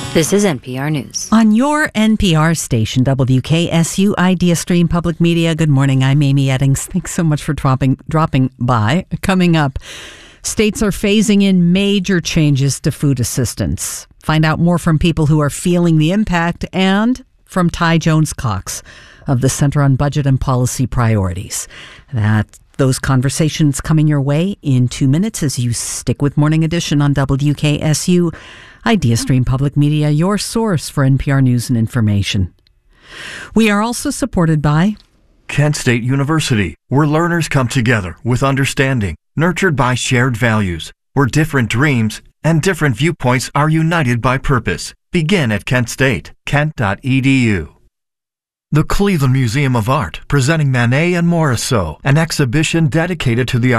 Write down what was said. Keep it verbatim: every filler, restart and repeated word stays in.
This is N P R News. On your N P R station, W K S U Idea Stream Public Media. Good morning. I'm Amy Eddings. Thanks so much for dropping, dropping by. Coming up, states are phasing in major changes to food assistance. Find out more from people who are feeling the impact and from Ty Jones-Cox of the Center on Budget and Policy Priorities. That Those conversations coming your way in two minutes as you stick with Morning Edition on W K S U Idea Stream Public Media, your source for N P R news and information. We are also supported by Kent State University, where learners come together with understanding, nurtured by shared values, where different dreams and different viewpoints are united by purpose. Begin at Kent State, kent dot e d u. The Cleveland Museum of Art, presenting Manet and Morisot, an exhibition dedicated to the